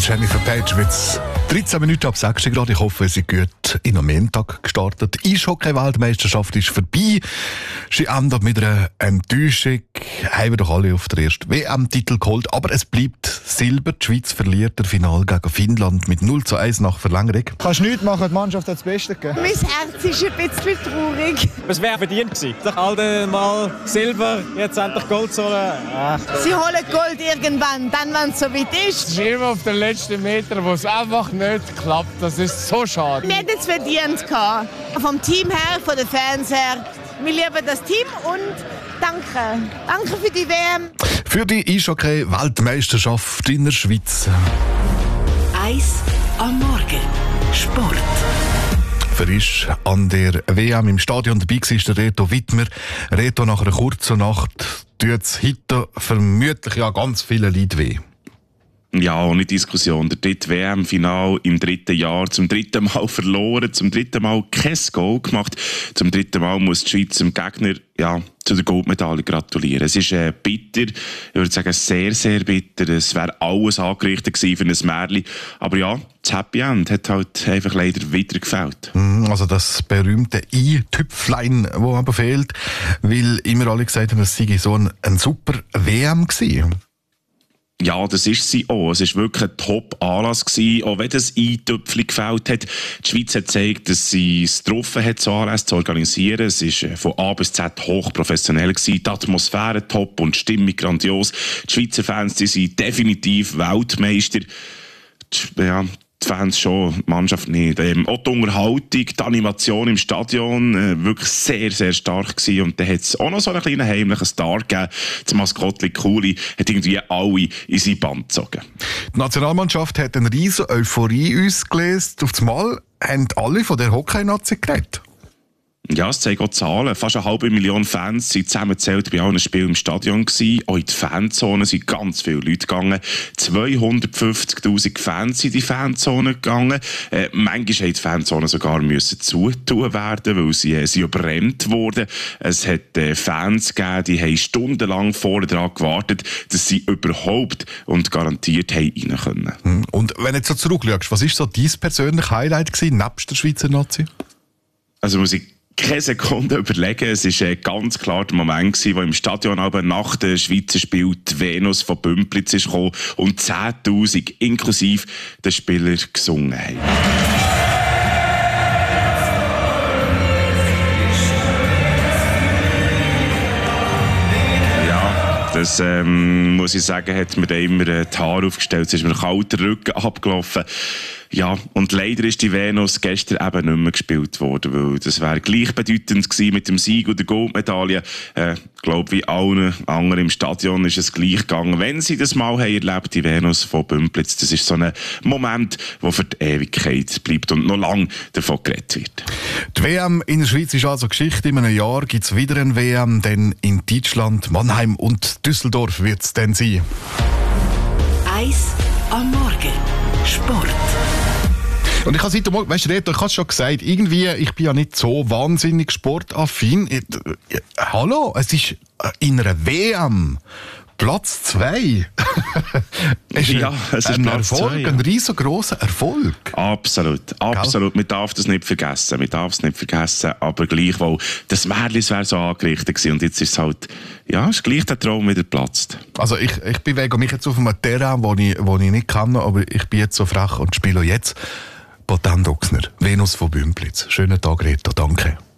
Jennifer Page wird 13 Minuten ab 6 Grad. Ich hoffe, sie gut in am Montag gestartet. Die Eishockey-Weltmeisterschaft ist vorbei. Sie endet mit einer Enttäuschung. Haben wir doch alle auf den ersten WM-Titel geholt. Aber es bleibt Silber. Die Schweiz verliert das Finale gegen Finnland mit 0:1 nach Verlängerung. Kannst nichts machen, die Mannschaft hat das Beste gegeben. Mein Herz ist ein bisschen traurig. Es wäre verdient gewesen. Doch all mal Silber, jetzt endlich Gold zu holen. Sie holen Gold irgendwann, dann, wenn es so weit ist. Es ist immer auf den letzten Metern, wo es einfach nicht klappt. Das ist so schade. Wir hätten es verdient gehabt. Vom Team her, von den Fans her. Wir lieben das Team und danke. Danke für die WM. Für die Eishockey-Weltmeisterschaft in der Schweiz. Eis am Morgen. Sport. Frisch an der WM im Stadion dabei war der Reto Wittmer. Reto, nach einer kurzen Nacht tut es heute vermutlich ja ganz viele Leute weh. Ja, ohne Diskussion. Der dritte WM-Final im dritten Jahr. Zum dritten Mal verloren, zum dritten Mal kein Goal gemacht. Zum dritten Mal muss die Schweiz dem Gegner zu der Goldmedaille gratulieren. Es ist bitter, ich würde sagen sehr, sehr bitter. Es wäre alles angerichtet gewesen für ein Märchen. Aber ja, das Happy End hat halt einfach leider wieder gefehlt. Also das berühmte I-Tüpflein, das aber fehlt, weil immer alle gesagt haben, es sei so ein super WM gewesen. Ja, das ist sie auch. Es war wirklich ein Top-Anlass gewesen, auch wenn das Eintöpfchen gefällt hat. Die Schweiz hat gezeigt, dass sie es getroffen hat, so Anlässe zu organisieren. Es war von A bis Z hochprofessionell gewesen. Die Atmosphäre top und die Stimmung grandios. Die Schweizer Fans, die sind definitiv Weltmeister. Die Fans schon, die Mannschaft nicht. Auch die Unterhaltung, die Animation im Stadion, wirklich sehr, sehr stark gewesen. Und dann hat es auch noch so einen kleinen heimlichen Star gegeben. Das Maskottchen Kuli hat irgendwie alle in sein Band gezogen. Die Nationalmannschaft hat eine riesen Euphorie ausgelöst. Auf einmal haben alle von der Hockey-Nazi geredet. Ja, es zeigen auch Zahlen. Fast 500.000 Fans sind zusammengezählt bei allen Spielen im Stadion gewesen. Auch in die Fanzone sind ganz viele Leute gegangen. 250.000 Fans sind in die Fanzone gegangen. Manchmal mussten die Fanzone sogar zutun werden, weil sie überrennt wurden. Es hat Fans gegeben, die haben stundenlang vorher daran gewartet, dass sie überhaupt und garantiert rein können. Und wenn du jetzt so zurückschaust, was war so dein persönliches Highlight gewesen, nebst der Schweizer Nazi? Also muss ich keine Sekunde überlegen. Es war ganz klar der Moment, wo im Stadion aber nach dem Schweizer Spiel die Venus von Bümplitz ist gekommen und 10'000 inklusive der Spieler gesungen haben. Das, muss ich sagen, hat mir da immer die Haare aufgestellt. Es ist mir kalt der Rücken abgelaufen. Ja, und leider ist die Venus gestern eben nicht mehr gespielt worden, weil das wäre gleichbedeutend gewesen mit dem Sieg und der Goldmedaille. Ich glaube, wie allen anderen im Stadion ist es gleich gegangen. Wenn sie das mal haben erlebt, die Venus von Bümplitz, das ist so ein Moment, der für die Ewigkeit bleibt und noch lange davon geredet wird. Die WM in der Schweiz ist also Geschichte. In einem Jahr gibt es wieder eine WM, denn in Deutschland, Mannheim und Düsseldorf wird es dann sein. Eis am Morgen. Sport. Und ich habe seit morgen, weißt du, Reto, ich habe es schon gesagt, irgendwie, ich bin ja nicht so wahnsinnig sportaffin. Hallo, es ist in einer WM Platz 2. Ja, es ist ein Platz Erfolg, 2, ja. Ein riesengroßer Erfolg. Absolut. Man darf das nicht vergessen. Aber gleichwohl, das Märchen wäre so angerichtet gewesen. Und jetzt ist es halt, ist gleich der Traum wieder geplatzt. Also ich bewege mich jetzt auf einem Terrain, wo ich nicht kann, aber ich bin jetzt so frech und spiele jetzt Botan Doxner, Venus von Bümplitz. Schönen Tag, Reto, danke.